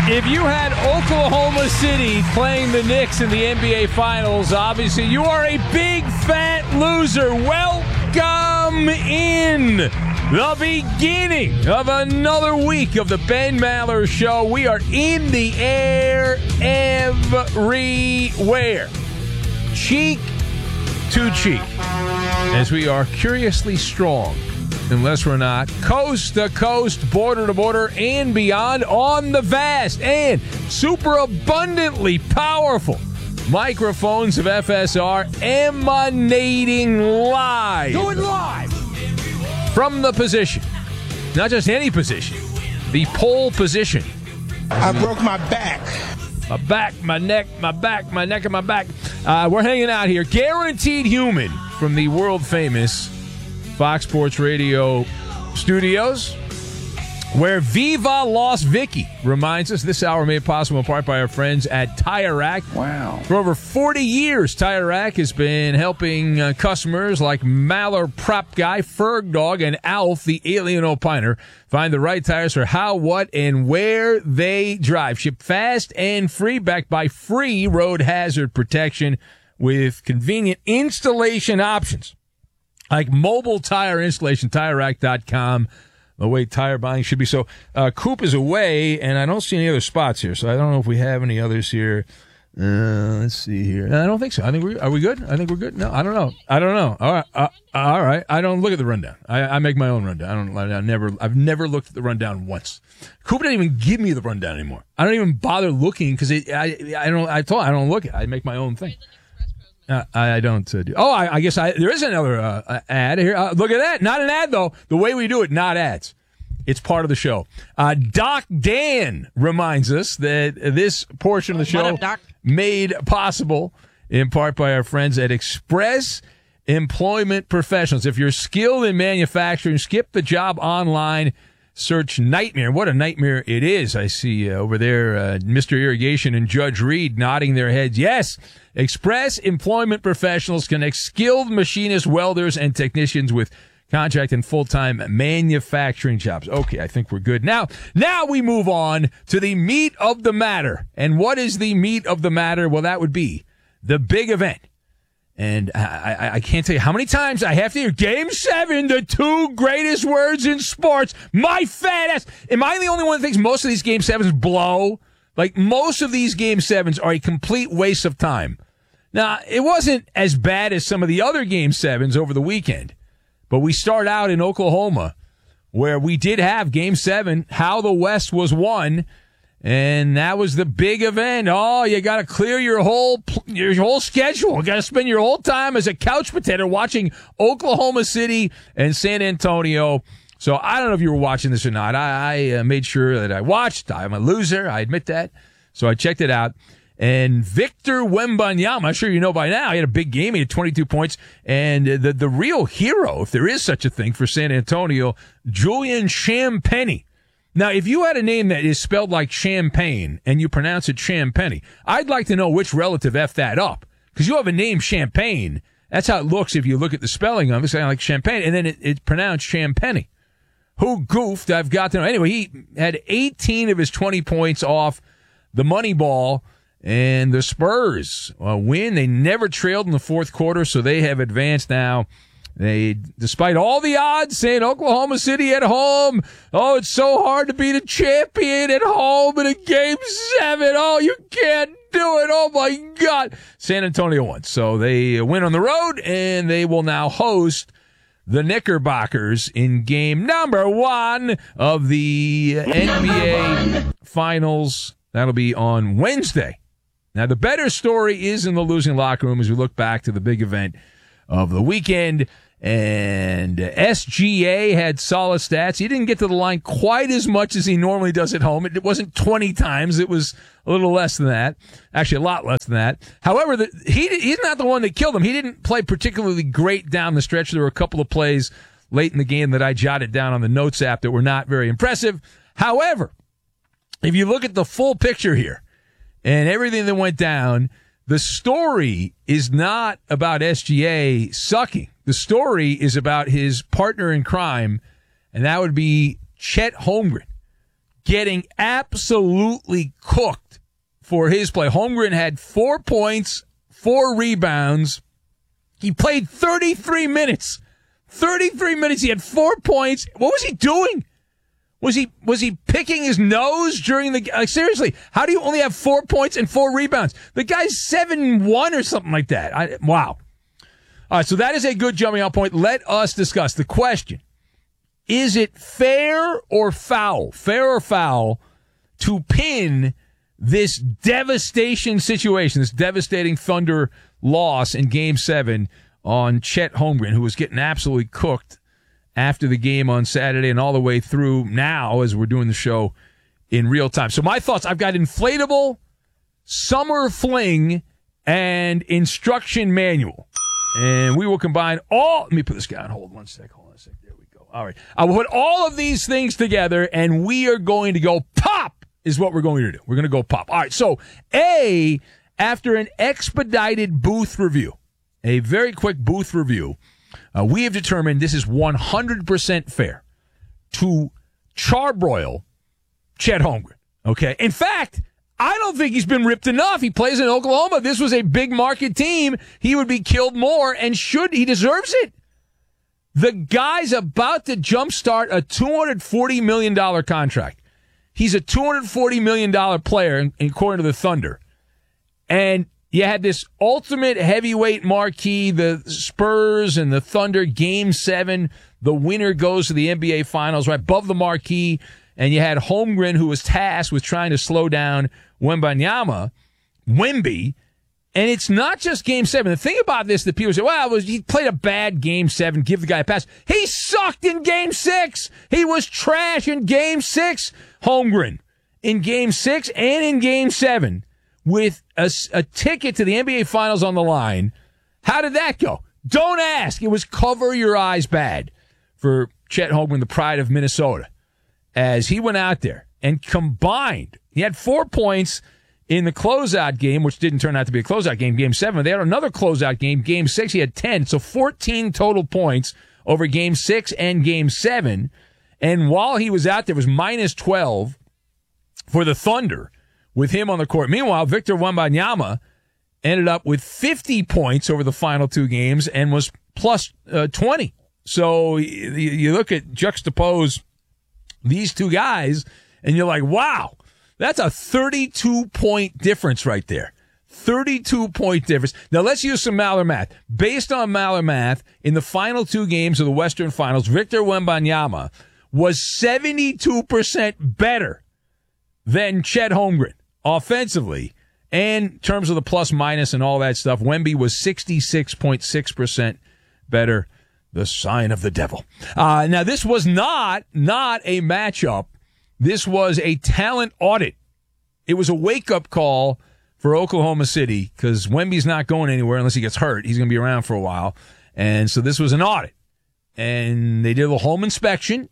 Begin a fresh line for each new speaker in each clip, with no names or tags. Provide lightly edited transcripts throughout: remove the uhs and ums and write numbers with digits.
If you had Oklahoma City playing the Knicks in the NBA Finals, obviously you are a big fat loser. Welcome in the beginning of another week of the Ben Maller Show. We are in the air everywhere, cheek to cheek, as we are curiously strong, unless we're not, coast to coast, border to border, and beyond on the vast and super abundantly powerful microphones of FSR, emanating live.
Do it live!
From the position, not just any position, the pole position.
I broke my back.
My back, my neck, my back, my neck, and my back. We're hanging out here, Guaranteed Human, from the world-famous Fox Sports Radio studios, where Viva Las Vicky reminds us this hour made possible in part by our friends at Tire Rack.
Wow.
For over 40 years, Tire Rack has been helping customers like Maller Prop Guy, Ferg Dog, and Alf, the Alien Opiner, find the right tires for how, what, and where they drive. Ship fast and free, backed by free road hazard protection with convenient installation options like mobile tire installation, TireRack.com. The way tire buying should be. So Coop is away, and I don't see any other spots here. So I don't know if we have any others here. Let's see here. I don't think so. I think are we good? I think we're good. No, I don't know. All right. All right. I don't look at the rundown. I make my own rundown. I've never looked at the rundown once. Coop doesn't even give me the rundown anymore. I don't even bother looking because I don't look at it. I make my own thing. I don't do. Oh, I guess there is another ad here. Look at that. Not an ad, though. The way we do it, not ads. It's part of the show. Doc Dan reminds us that this portion of the show made possible in part by our friends at Express Employment Professionals. If you're skilled in manufacturing, skip the job online. Search Nightmare. What a nightmare it is. I see over there Mr. Irrigation and Judge Reed nodding their heads. Yes, Express Employment Professionals connect skilled machinists, welders, and technicians with contract and full-time manufacturing jobs. Okay, I think we're good. Now we move on to the meat of the matter. And what is the meat of the matter? Well, that would be the big event. And I can't tell you how many times I have to hear Game 7, the two greatest words in sports. My fat ass. Am I the only one that thinks most of these Game 7s blow? Like, most of these Game 7s are a complete waste of time. Now, it wasn't as bad as some of the other Game 7s over the weekend. But we start out in Oklahoma, where we did have Game 7, how the West was won. And that was the big event. Oh, you got to clear your whole schedule. You got to spend your whole time as a couch potato watching Oklahoma City and San Antonio. So I don't know if you were watching this or not. I made sure that I watched. I'm a loser. I admit that. So I checked it out. And Victor Wembanyama, I'm sure you know by now, he had a big game. He had 22 points. And the real hero, if there is such a thing for San Antonio, Julian Champagnie. Now, if you had a name that is spelled like champagne and you pronounce it Champagnie, I'd like to know which relative effed that up. Because you have a name Champagne. That's how it looks if you look at the spelling of it. It's like champagne, and then it's pronounced Champagnie. Who goofed? I've got to know. Anyway, he had 18 of his 20 points off the money ball, and the Spurs win. They never trailed in the fourth quarter, so they have advanced now. They, despite all the odds saying Oklahoma City at home, oh, it's so hard to beat a champion at home in a Game 7. Oh, you can't do it. Oh, my God. San Antonio won. So they win on the road, and they will now host the Knickerbockers in game number 1 of the NBA Finals. That'll be on Wednesday. Now, the better story is in the losing locker room as we look back to the big event of the weekend. And SGA had solid stats. He didn't get to the line quite as much as he normally does at home. It wasn't 20 times. It was a little less than that. Actually, a lot less than that. However, he's not the one that killed him. He didn't play particularly great down the stretch. There were a couple of plays late in the game that I jotted down on the notes app that were not very impressive. However, if you look at the full picture here and everything that went down, the story is not about SGA sucking. The story is about his partner in crime, and that would be Chet Holmgren. getting absolutely cooked for his play. Holmgren had 4 points, 4 rebounds. He played 33 minutes. 33 minutes. He had 4 points. What was he doing? Was he picking his nose during the seriously? How do you only have 4 points and 4 rebounds? The guy's 7-1 or something like that. Wow. All right, so that is a good jumping off point. Let us discuss the question. Is it fair or foul to pin this devastation situation, this devastating Thunder loss in Game 7 on Chet Holmgren, who was getting absolutely cooked after the game on Saturday and all the way through now as we're doing the show in real time? So my thoughts, I've got inflatable, summer fling, and instruction manual. And we will combine all. Let me put this guy on hold. One sec. Hold on a sec. There we go. All right. I will put all of these things together, and we are going to go pop is what we're going to do. We're going to go pop. All right. So, after an expedited booth review, a very quick booth review, we have determined this is 100% fair to charbroil Chet Holmgren. Okay. In fact, I don't think he's been ripped enough. He plays in Oklahoma. This was a big market team. He would be killed more, and he deserves it. The guy's about to jumpstart a $240 million contract. He's a $240 million player, according to the Thunder. And you had this ultimate heavyweight marquee, the Spurs and the Thunder, Game 7. The winner goes to the NBA Finals, right above the marquee. And you had Holmgren, who was tasked with trying to slow down Wembanyama, Wemby. And it's not just Game 7. The thing about this that people say, well, he played a bad Game 7, give the guy a pass. He sucked in Game 6. He was trash in Game 6, Holmgren. In Game 6 and in Game 7, with a ticket to the NBA Finals on the line. How did that go? Don't ask. It was cover your eyes bad for Chet Holmgren, the pride of Minnesota, as he went out there and combined. He had 4 points in the closeout game, which didn't turn out to be a closeout game, Game 7. They had another closeout game, Game 6. He had 10, so 14 total points over Game 6 and Game 7. And while he was out there, it was minus 12 for the Thunder with him on the court. Meanwhile, Victor Wembanyama ended up with 50 points over the final 2 games and was plus 20. So you look at juxtapose these 2 guys, and you're like, wow, that's a 32-point difference right there. 32-point difference. Now, let's use some Maller math. Based on Maller math, in the final 2 games of the Western Finals, Victor Wembanyama was 72% better than Chet Holmgren offensively. And in terms of the plus-minus and all that stuff, Wemby was 66.6% better. The sign of the devil. Now, this was not a matchup. This was a talent audit. It was a wake-up call for Oklahoma City because Wemby's not going anywhere unless he gets hurt. He's going to be around for a while. And so this was an audit. And they did a home inspection,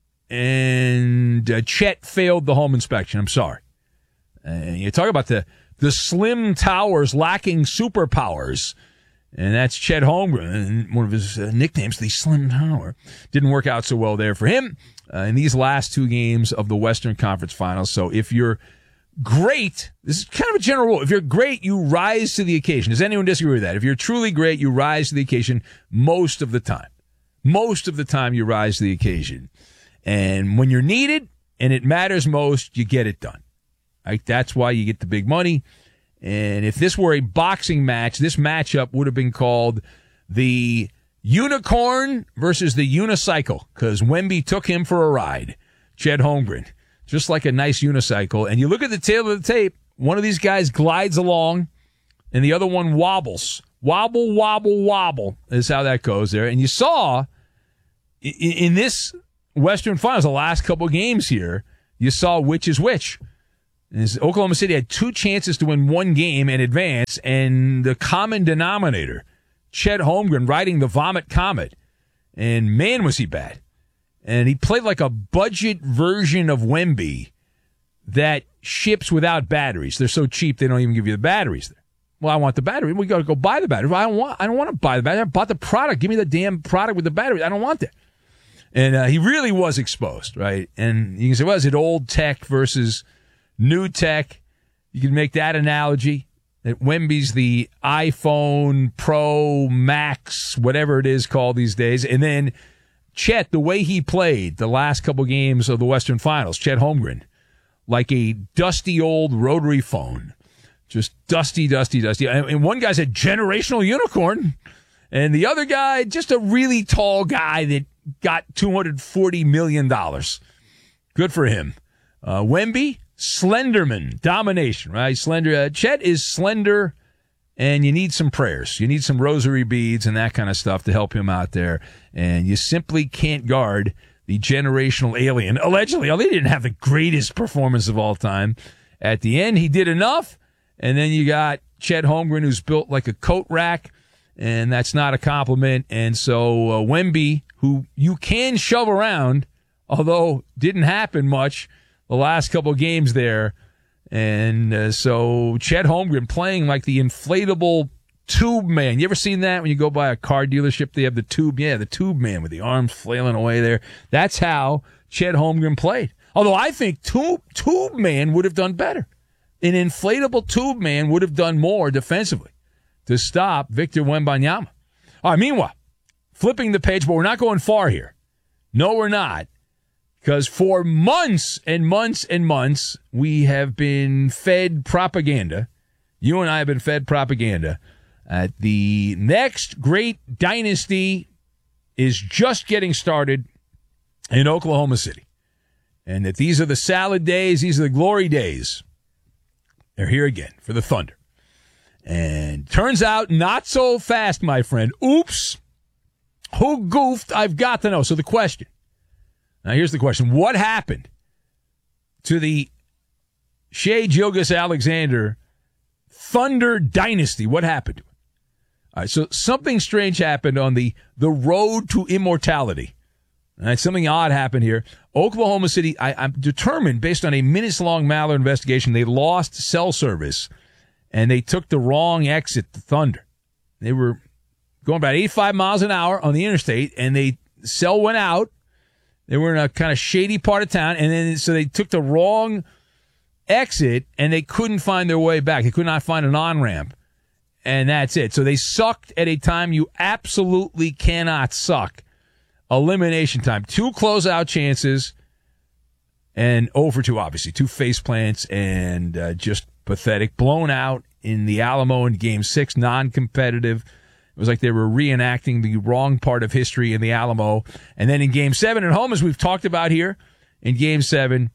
and Chet failed the home inspection. I'm sorry. And you talk about the Slim Towers lacking superpowers. And that's Chet Holmgren, and one of his nicknames, the Slim Tower. Didn't work out so well there for him in these last 2 games of the Western Conference Finals. So if you're great, this is kind of a general rule. If you're great, you rise to the occasion. Does anyone disagree with that? If you're truly great, you rise to the occasion most of the time. Most of the time, you rise to the occasion. And when you're needed and it matters most, you get it done. Right? That's why you get the big money. And if this were a boxing match, this matchup would have been called the Unicorn versus the Unicycle, because Wemby took him for a ride. Chet Holmgren, just like a nice unicycle. And you look at the tail of the tape, one of these guys glides along, and the other one wobbles. Wobble, wobble, wobble is how that goes there. And you saw in this Western Finals, the last couple games here, you saw which is which. Oklahoma City had 2 chances to win 1 game and advance, and the common denominator, Chet Holmgren riding the Vomit Comet, and man, was he bad. And he played like a budget version of Wemby that ships without batteries. They're so cheap they don't even give you the batteries there. Well, I want the battery. We got to go buy the battery. I don't want to buy the battery. I bought the product. Give me the damn product with the battery. I don't want that. And he really was exposed, right? And you can say, well, is it old tech versus new tech? You can make that analogy. That Wemby's the iPhone Pro Max, whatever it is called these days. And then Chet, the way he played the last couple games of the Western Finals, Chet Holmgren, like a dusty old rotary phone. Just dusty. And one guy's a generational unicorn. And the other guy, just a really tall guy that got $240 million. Good for him. Wemby, Slenderman, domination, right? Slender. Chet is slender, and you need some prayers. You need some rosary beads and that kind of stuff to help him out there. And you simply can't guard the generational alien. Allegedly, he didn't have the greatest performance of all time. At the end, he did enough. And then you got Chet Holmgren, who's built like a coat rack, and that's not a compliment. And so Wemby, who you can shove around, although didn't happen much the last couple of games there. And so Chet Holmgren playing like the inflatable tube man. You ever seen that when you go by a car dealership? They have the tube. Yeah, the tube man with the arms flailing away there. That's how Chet Holmgren played. Although I think tube man would have done better. An inflatable tube man would have done more defensively to stop Victor Wembanyama. All right, meanwhile, flipping the page, but we're not going far here. No, we're not. Because for months and months and months, we have been fed propaganda. You and I have been fed propaganda. The next great dynasty is just getting started in Oklahoma City. And that these are the salad days, these are the glory days. They're here again for the Thunder. And turns out not so fast, my friend. Oops. Who goofed? I've got to know. So the question. Now, here's the question. What happened to the Shai Gilgeous-Alexander Thunder dynasty? What happened to it? All right, so something strange happened on the road to immortality. All right, something odd happened here. Oklahoma City, I'm determined, based on a minutes-long Maller investigation, they lost cell service, and they took the wrong exit to Thunder. They were going about 85 miles an hour on the interstate, and the cell went out. They were in a kind of shady part of town, and then so they took the wrong exit, and they couldn't find their way back. They could not find an on-ramp, and that's it. So they sucked at a time you absolutely cannot suck. Elimination time. 2 closeout chances, and 0 for 2, obviously. 2 face plants, and just pathetic. Blown out in the Alamo in Game 6, non-competitive. It was like they were reenacting the wrong part of history in the Alamo. And then in Game 7 at home, as we've talked about here, in Game 7,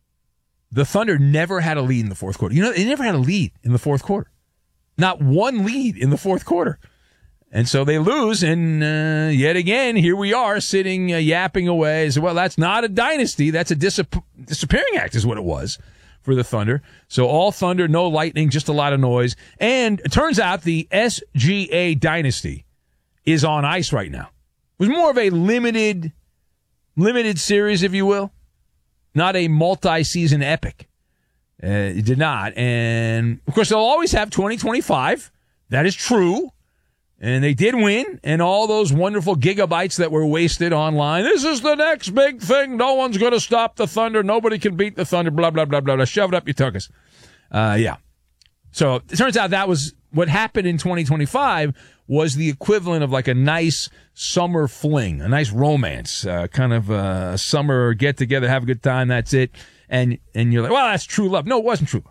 the Thunder never had a lead in the fourth quarter. You know, they never had a lead in the fourth quarter. Not one lead in the fourth quarter. And so they lose, and yet again, here we are sitting yapping away. So, well, that's not a dynasty. That's a disappearing act is what it was for the Thunder. So all Thunder, no lightning, just a lot of noise. And it turns out the SGA dynasty is on ice right now. It was more of a limited series, if you will, not a multi-season epic. It did not. And, of course, they'll always have 2025. That is true. And they did win, and all those wonderful gigabytes that were wasted online. This is the next big thing. No one's going to stop the Thunder. Nobody can beat the Thunder. Blah, blah, blah, blah, blah. Shove it up your tuckus. Yeah. So it turns out that was what happened in 2025 was the equivalent of like a nice summer fling, a nice romance, kind of a summer get together, have a good time. That's it. And you're like, well, that's true love. No, it wasn't true love.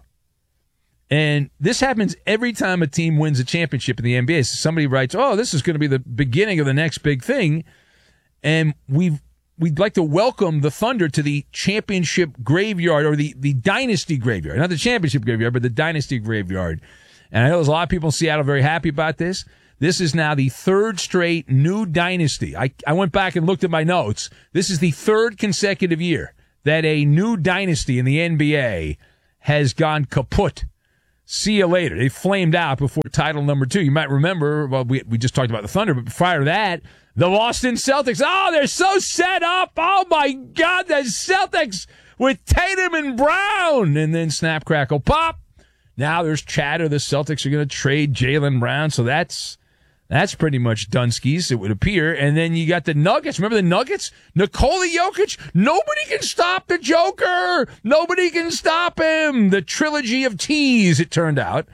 And this happens every time a team wins a championship in the NBA. So somebody writes, oh, this is going to be the beginning of the next big thing. And we'd like to welcome the Thunder to the championship graveyard, or the dynasty graveyard. Not the championship graveyard, but the dynasty graveyard. And I know there's a lot of people in Seattle very happy about this. This is now the 3rd straight new dynasty. I went back and looked at my notes. This is the 3rd consecutive year that a new dynasty in the NBA has gone kaput. See you later. They flamed out before title number 2. You might remember, well, we just talked about the Thunder, but prior to that, the Boston Celtics. Oh, they're so set up. Oh, my God, the Celtics with Tatum and Brown. And then snap, crackle, pop. Now there's chatter. The Celtics are going to trade Jaylen Brown, so that's That's pretty much Dunskies, it would appear. And then you got the Nuggets. Remember the Nuggets? Nikola Jokic. Nobody can stop the Joker. Nobody can stop him. The trilogy of T's, it turned out.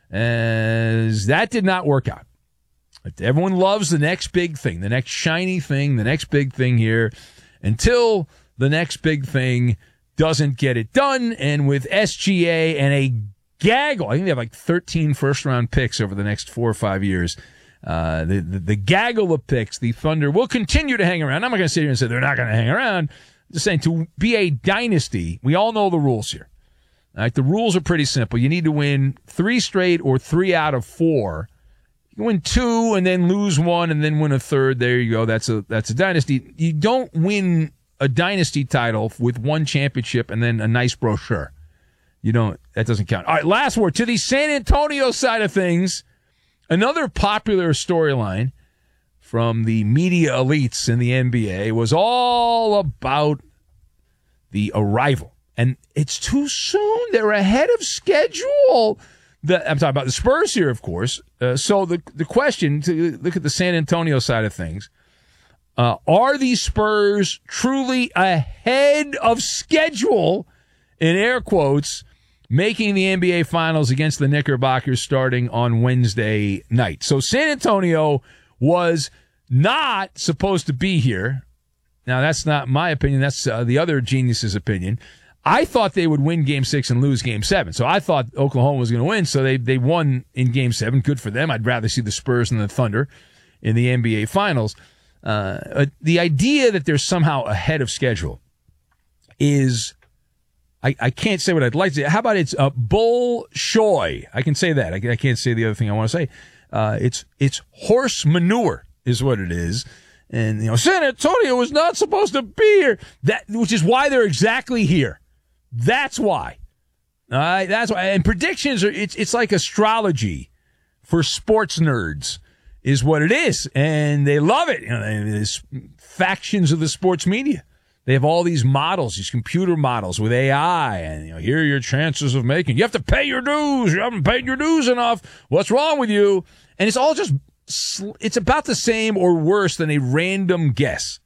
As that did not work out. But everyone loves the next big thing, the next shiny thing, the next big thing here, until the next big thing doesn't get it done. And with SGA and a gaggle, I think they have like 13 first-round picks over the next 4 or 5 years. The gaggle of picks, the Thunder will continue to hang around. I'm not going to sit here and say they're not going to hang around. I'm just saying, to be a dynasty, we all know the rules here. All right, the rules are pretty simple. You need to win 3 straight or 3 out of 4. You win 2 and then lose 1 and then win a third. There you go. That's a dynasty. You don't win a dynasty title with 1 championship and then a nice brochure. That doesn't count. All right, last word. To the San Antonio side of things, another popular storyline from the media elites in the NBA was all about the arrival. And it's too soon. They're ahead of schedule. I'm talking about the Spurs here, of course. So the question, to look at the San Antonio side of things, are the Spurs truly ahead of schedule, in air quotes, making the NBA Finals against the Knickerbockers starting on Wednesday night? So San Antonio was not supposed to be here. Now, that's not my opinion. That's the other genius's opinion. I thought they would win Game 6 and lose Game 7. So I thought Oklahoma was going to win, so they won in Game 7. Good for them. I'd rather see the Spurs than the Thunder in the NBA Finals. The idea that they're somehow ahead of schedule is, I can't say what I'd like to say. How about it's bullshoy? I can say that. I can't say the other thing I want to say. It's horse manure is what it is. And, San Antonio was not supposed to be here. Which is why they're exactly here. That's why. That's why. And predictions it's like astrology for sports nerds is what it is. And they love it. There's factions of the sports media. They have all these models, these computer models with AI, and here are your chances of making. You have to pay your dues. You haven't paid your dues enough. What's wrong with you? And it's all just, it's about the same or worse than a random guess.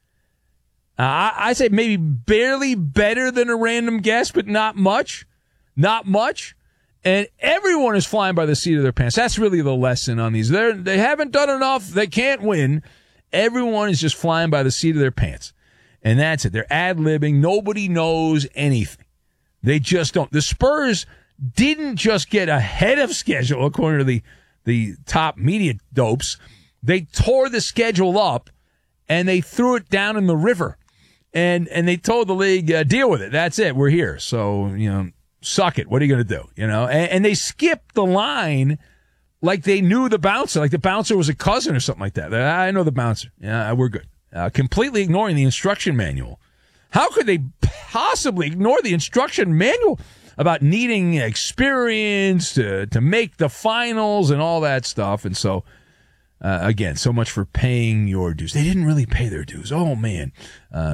I say maybe barely better than a random guess, but not much. Not much. And everyone is flying by the seat of their pants. That's really the lesson on these. They haven't done enough. They can't win. Everyone is just flying by the seat of their pants. And that's it. They're ad-libbing. Nobody knows anything. They just don't. The Spurs didn't just get ahead of schedule, according to the top media dopes. They tore the schedule up, and they threw it down in the river. And they told the league, deal with it. That's it. We're here. So, suck it. What are you going to do? And they skipped the line like they knew the bouncer, like the bouncer was a cousin or something like that. I know the bouncer. Yeah, we're good. Completely ignoring the instruction manual. How could they possibly ignore the instruction manual about needing experience to make the finals and all that stuff? And so, again, so much for paying your dues. They didn't really pay their dues. Oh, man. I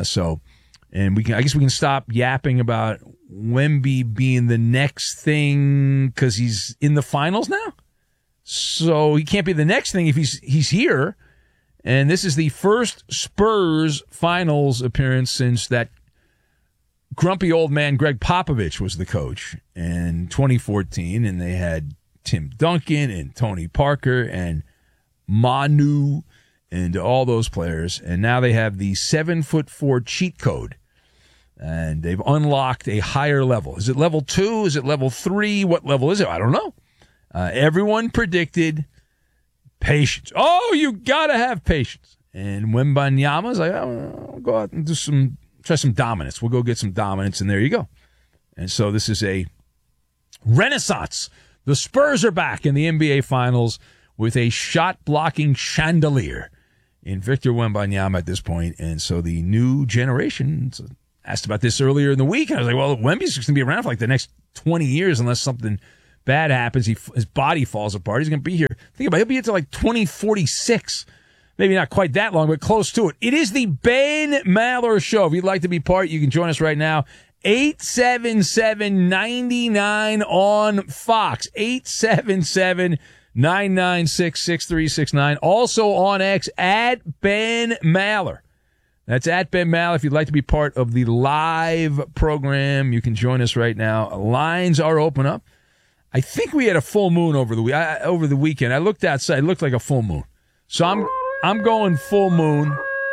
guess we can stop yapping about Wemby being the next thing because he's in the finals now. So he can't be the next thing if he's here. And this is the first Spurs finals appearance since that grumpy old man Greg Popovich was the coach in 2014. And they had Tim Duncan and Tony Parker and Manu and all those players. And now they have the 7'4" cheat code. And they've unlocked a higher level. Is it level 2? Is it level 3? What level is it? I don't know. Everyone predicted patience. Oh, you got to have patience. And Wembanyama's like, I'll go out and try some dominance. We'll go get some dominance, and there you go. And so this is a renaissance. The Spurs are back in the NBA Finals with a shot-blocking chandelier in Victor Wembanyama at this point. And so the new generation, asked about this earlier in the week, and I was like, well, Wemby's just going to be around for like the next 20 years unless something bad happens. His body falls apart. He's going to be here. Think about it. He'll be here until like 2046. Maybe not quite that long, but close to it. It is the Ben Maller Show. If you'd like to be part, you can join us right now. 877-99 on Fox. 877-99 996-6369. Also on X, at Ben Maller. That's at Ben Maller. If you'd like to be part of the live program, you can join us right now. Lines are open up. I think we had a full moon over the weekend. I looked outside. It looked like a full moon. So I'm going full moon.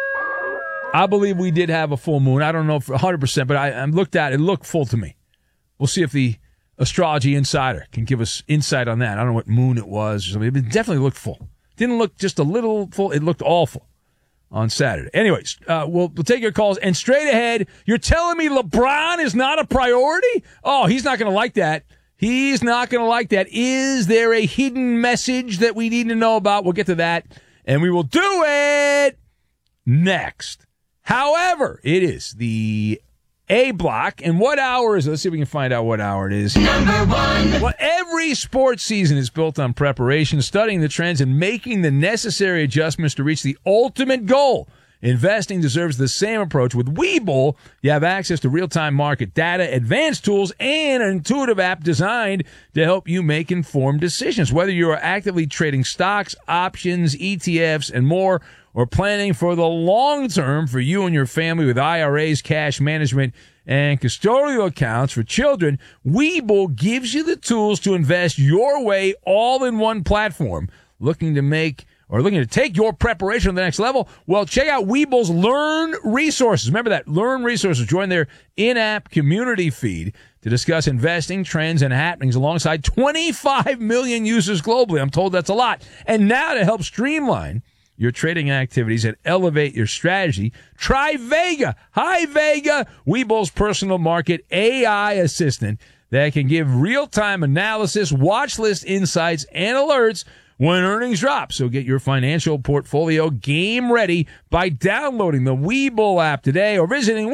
I believe we did have a full moon. I don't know for 100%, but I looked at it. It looked full to me. We'll see if the Astrology Insider can give us insight on that. I don't know what moon it was or something. It definitely looked full. Didn't look just a little full. It looked all full on Saturday. Anyways, we'll take your calls. And straight ahead, you're telling me LeBron is not a priority? Oh, he's not going to like that. He's not going to like that. Is there a hidden message that we need to know about? We'll get to that, and we will do it next. However, it is the A block. And what hour is it? Let's see if we can find out what hour it is.
Number one.
Well, every sports season is built on preparation, studying the trends, and making the necessary adjustments to reach the ultimate goal. Investing deserves the same approach. With Webull, you have access to real-time market data, advanced tools, and an intuitive app designed to help you make informed decisions. Whether you are actively trading stocks, options, ETFs, and more, or planning for the long term for you and your family with IRAs, cash management, and custodial accounts for children, Webull gives you the tools to invest your way all in one platform. Looking to take your preparation to the next level? Well, check out Webull's Learn Resources. Remember that, Learn Resources. Join their in-app community feed to discuss investing, trends, and happenings alongside 25 million users globally. I'm told that's a lot. And now to help streamline your trading activities and elevate your strategy, try Vega. Hi, Vega, Webull's personal market AI assistant that can give real-time analysis, watch list insights, and alerts when earnings drop. So get your financial portfolio game ready by downloading the Webull app today or visiting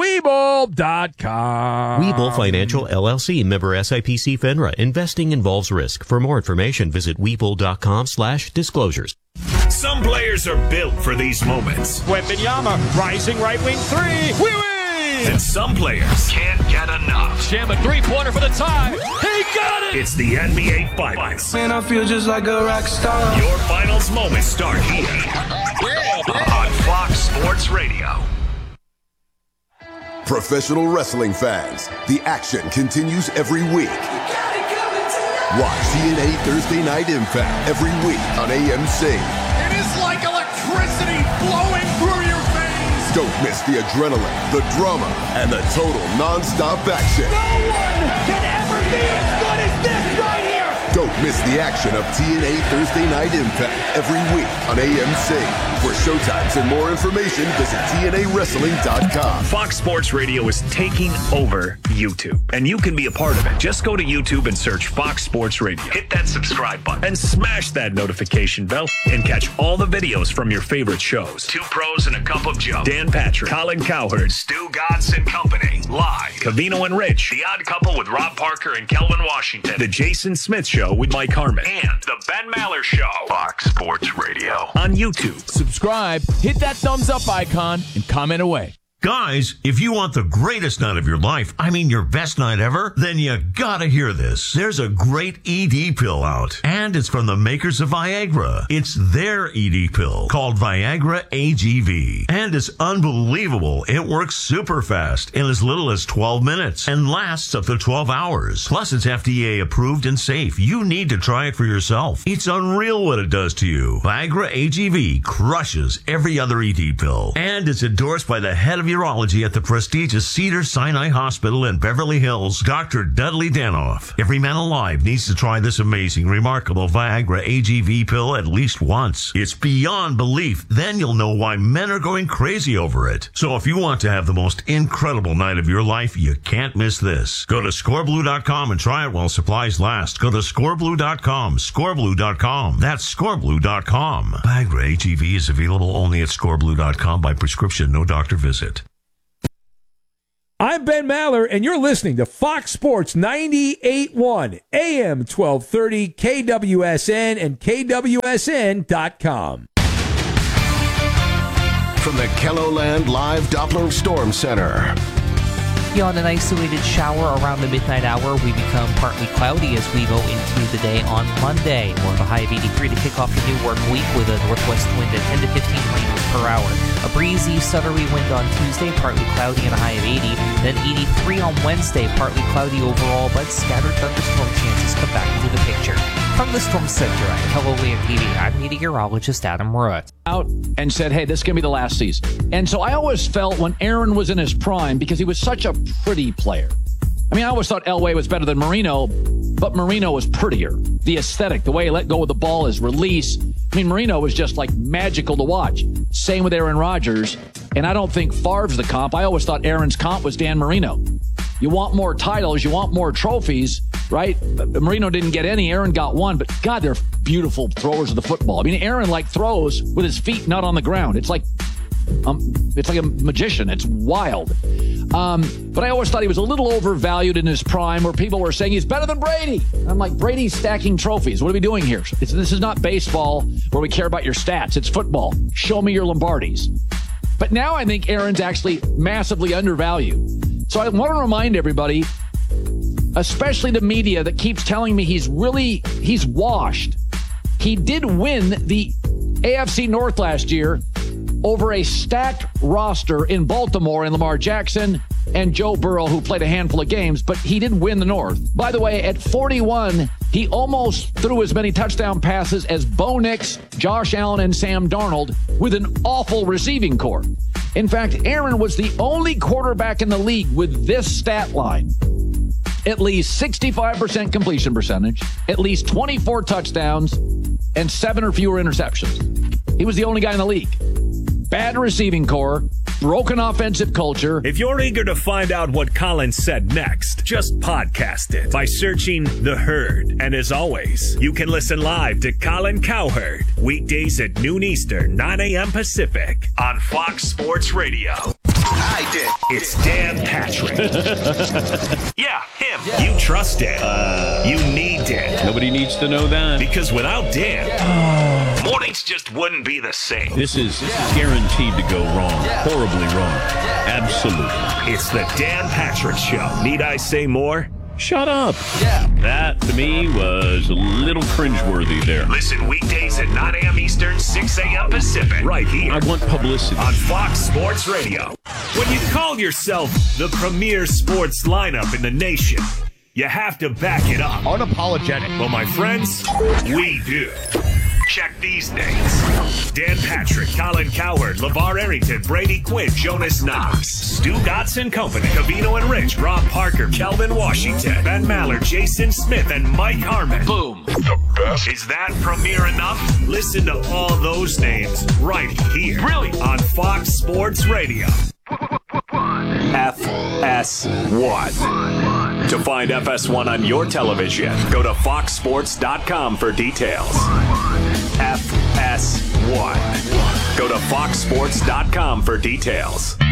Webull.com.
Webull Financial LLC, member SIPC FINRA. Investing involves risk. For more information, visit Webull.com/disclosures.
Some players are built for these moments.
Wembanyama, rising right wing three. We win!
And some players can't get enough.
Jam a three-pointer for the tie. He got it!
It's the NBA Finals.
Man, I feel just like a rock star.
Your finals moments start here on Fox Sports Radio.
Professional wrestling fans, the action continues every week. Watch TNA Thursday Night Impact every week on AMC.
It is like electricity flowing through your veins.
Don't miss the adrenaline, the drama, and the total non-stop action.
No one can ever be as good as this right here.
Don't miss the action of TNA Thursday Night Impact every week on AMC. For showtimes and more information, visit TNAWrestling.com.
Fox Sports Radio is taking over YouTube, and you can be a part of it. Just go to YouTube and search Fox Sports Radio. Hit that subscribe button and smash that notification bell and catch all the videos from your favorite shows. Two Pros and a Cup of Joe. Dan Patrick, Colin Cowherd, Stu Godson Company. Live. Cavino and Rich. The Odd Couple with Rob Parker and Kelvin Washington. The Jason Smith Show with Mike Harmon. And The Ben Maller Show. Fox Sports Radio. On YouTube.
Subscribe, hit that thumbs up icon, and comment away.
Guys, if you want the greatest night of your life, I mean your best night ever, then you gotta hear this. There's a great ED pill out, and it's from the makers of Viagra. It's their ED pill called Viagra AGV, and it's unbelievable. It works super fast in as little as 12 minutes and lasts up to 12 hours. Plus, it's FDA approved and safe. You need to try it for yourself. It's unreal what it does to you. Viagra AGV crushes every other ED pill, and it's endorsed by the head of urology at the prestigious Cedars-Sinai Hospital in Beverly Hills, Dr. Dudley Danoff. Every man alive needs to try this amazing, remarkable Viagra AGV pill at least once. It's beyond belief. Then you'll know why men are going crazy over it. So if you want to have the most incredible night of your life, you can't miss this. Go to scoreblue.com and try it while supplies last. Go to scoreblue.com, scoreblue.com. That's scoreblue.com. Viagra AGV is available only at scoreblue.com by prescription, no doctor visit.
I'm Ben Maller, and you're listening to Fox Sports 98.1, AM 1230, KWSN, and KWSN.com.
From the KELOLAND Live Doppler Storm Center,
Beyond an isolated shower around the midnight hour, we become partly cloudy as we go into the day on Monday. We'll have a high of 83 to kick off the new work week with a northwest wind at 10 to 15 miles per hour. A breezy, southerly wind on Tuesday, partly cloudy and a high of 80. Then 83 on Wednesday, partly cloudy overall, but scattered thunderstorm chances come back into the picture. From the Storm Center at KLOA TV, I'm meteorologist Adam Rutt.
Out and said, hey, this is going to be the last season. And so I always felt when Aaron was in his prime, because he was such a pretty player. I mean, I always thought Elway was better than Marino, but Marino was prettier. The aesthetic, the way he let go of the ball, his release. I mean, Marino was just like magical to watch. Same with Aaron Rodgers. And I don't think Favre's the comp. I always thought Aaron's comp was Dan Marino. You want more titles, you want more trophies, right? Marino didn't get any, Aaron got one, but God, they're beautiful throwers of the football. I mean, Aaron throws with his feet not on the ground. It's like a magician. It's wild. But I always thought he was a little overvalued in his prime, where people were saying he's better than Brady. I'm like, Brady's stacking trophies. What are we doing here? This is not baseball where we care about your stats. It's football. Show me your Lombardis. But now I think Aaron's actually massively undervalued. So I want to remind everybody, especially the media that keeps telling me he's washed. He did win the AFC North last year over a stacked roster in Baltimore and Lamar Jackson and Joe Burrow, who played a handful of games, but he did win the North. By the way, at 41, he almost threw as many touchdown passes as Bo Nix, Josh Allen, and Sam Darnold with an awful receiving corps. In fact, Aaron was the only quarterback in the league with this stat line. At least 65% completion percentage, at least 24 touchdowns, and 7 or fewer interceptions. He was the only guy in the league. Bad receiving corps, broken offensive culture.
If you're eager to find out what Colin said next, just podcast it by searching The Herd. And as always, you can listen live to Colin Cowherd weekdays at noon Eastern, 9 a.m. Pacific on Fox Sports Radio. I did. It's Dan Patrick. Yeah, him. Yeah. You trust Dan. You need Dan.
Nobody needs to know that.
Because without Dan, mornings just wouldn't be the same.
This is guaranteed to go wrong. Horribly wrong. Absolutely.
It's the Dan Patrick Show. Need I say more?
Shut up. Yeah. That, to me, was a little cringeworthy there.
Listen weekdays at 9 a.m. Eastern, 6 a.m. Pacific. Right here.
I want publicity.
On Fox Sports Radio. When you call yourself the premier sports lineup in the nation, you have to back it up.
Unapologetic.
Well, my friends, we do. Check these names: Dan Patrick, Colin Cowherd, LeVar Arrington, Brady Quinn, Jonas Knox, Stu Gotts and Company, Covino and Rich, Rob Parker, Kelvin Washington, Ben Maller, Jason Smith, and Mike Harmon.
Boom. The best.
Is that premiere enough? Listen to all those names right here.
Really?
On Fox Sports Radio. FS1. To find FS1 on your television, go to foxsports.com for details. FS1. Go to foxsports.com for details.